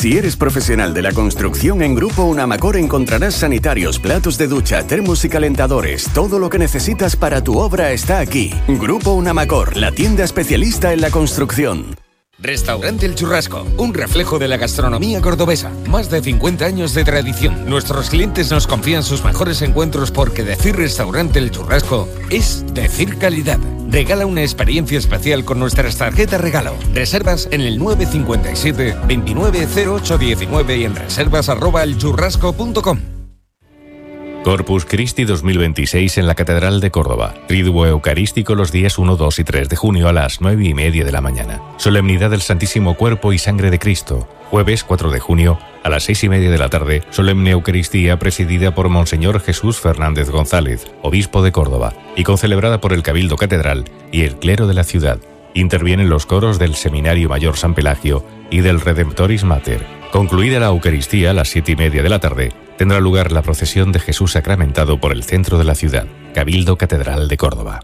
Si eres profesional de la construcción, en Grupo Unamacor encontrarás sanitarios, platos de ducha, termos y calentadores. Todo lo que necesitas para tu obra está aquí. Grupo Unamacor, la tienda especialista en la construcción. Restaurante El Churrasco, un reflejo de la gastronomía cordobesa. Más de 50 años de tradición. Nuestros clientes nos confían sus mejores encuentros porque decir Restaurante El Churrasco es decir calidad. Regala una experiencia especial con nuestras tarjetas regalo. Reservas en el 957 29 08 19 y en reservas@elchurrasco.com. Corpus Christi 2026 en la Catedral de Córdoba. Triduo Eucarístico los días 1, 2 y 3 de junio a las 9:30 de la mañana. Solemnidad del Santísimo Cuerpo y Sangre de Cristo. Jueves 4 de junio a las 6:30 de la tarde. Solemne Eucaristía presidida por Monseñor Jesús Fernández González, obispo de Córdoba, y concelebrada por el Cabildo Catedral y el clero de la ciudad. Intervienen los coros del Seminario Mayor San Pelagio y del Redemptoris Mater. Concluida la Eucaristía a las 7:30 de la tarde, tendrá lugar la procesión de Jesús sacramentado por el centro de la ciudad. Cabildo Catedral de Córdoba.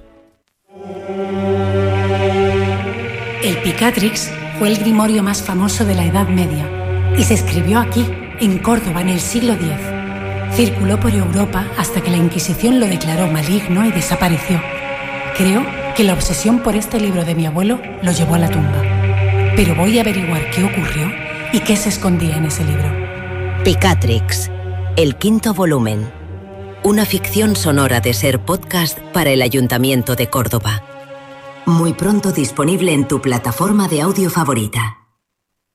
El Picatrix fue el grimorio más famoso de la Edad Media y se escribió aquí, en Córdoba, en el siglo X. Circuló por Europa hasta que la Inquisición lo declaró maligno y desapareció. Creo que la obsesión por este libro de mi abuelo lo llevó a la tumba. Pero voy a averiguar qué ocurrió y qué se escondía en ese libro. Picatrix, el 5º volumen. Una ficción sonora de Ser Podcast para el Ayuntamiento de Córdoba. Muy pronto disponible en tu plataforma de audio favorita.